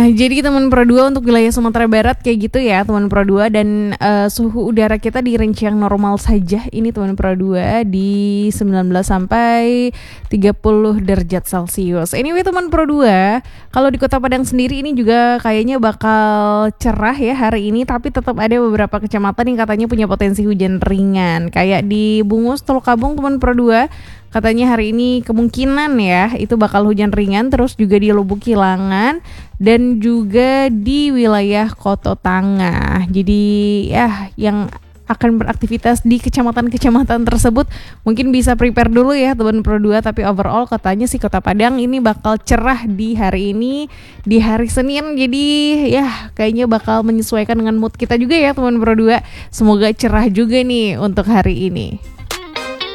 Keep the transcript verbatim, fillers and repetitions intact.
Nah, jadi teman Pro dua untuk wilayah Sumatera Barat kayak gitu ya teman Pro dua. Dan uh, suhu udara kita di range yang normal saja ini teman Pro dua di sembilan belas sampai tiga puluh derajat Celcius. Anyway teman Pro dua, kalau di Kota Padang sendiri ini juga kayaknya bakal cerah ya hari ini, tapi tetap ada beberapa kecamatan yang katanya punya potensi hujan ringan. Kayak di Bungus, Telukabung teman Pro dua, katanya hari ini kemungkinan ya itu bakal hujan ringan, terus juga di Lubuk Kilangan dan juga di wilayah Koto Tangah. Jadi ya yang akan beraktivitas di kecamatan-kecamatan tersebut mungkin bisa prepare dulu ya teman Pro dua. Tapi overall katanya sih Kota Padang ini bakal cerah di hari ini, di hari Senin. Jadi ya kayaknya bakal menyesuaikan dengan mood kita juga ya teman Pro dua. Semoga cerah juga nih untuk hari ini.